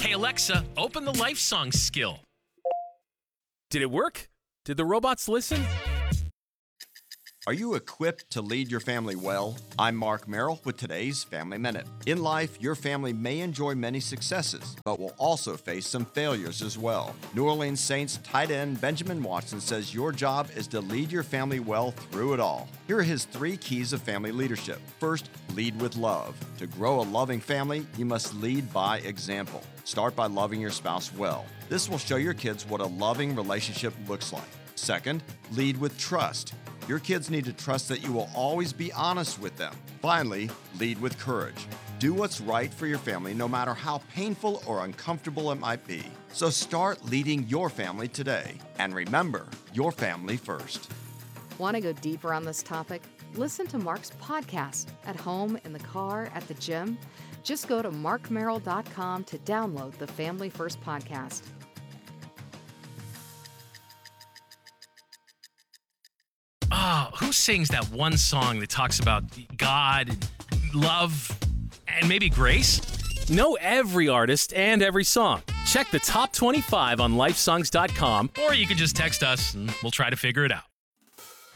Hey Alexa, open the Life Songs skill. Did it work? Did the robots listen? Are you equipped to lead your family well? I'm Mark Merrill with today's Family Minute. In life, your family may enjoy many successes, but will also face some failures as well. New Orleans Saints tight end Benjamin Watson says your job is to lead your family well through it all. Here are his 3 keys of family leadership. First, lead with love. To grow a loving family, you must lead by example. Start by loving your spouse well. This will show your kids what a loving relationship looks like. Second, lead with trust. Your kids need to trust that you will always be honest with them. Finally, lead with courage. Do what's right for your family no matter how painful or uncomfortable it might be. So start leading your family today. And remember, your family first. Want to go deeper on this topic? Listen to Mark's podcast at home, in the car, at the gym. Just go to markmerrill.com to download the Family First podcast. Who sings that one song that talks about God, love, and maybe grace? Know every artist and every song. Check the top 25 on lifesongs.com. Or you could just text us and we'll try to figure it out.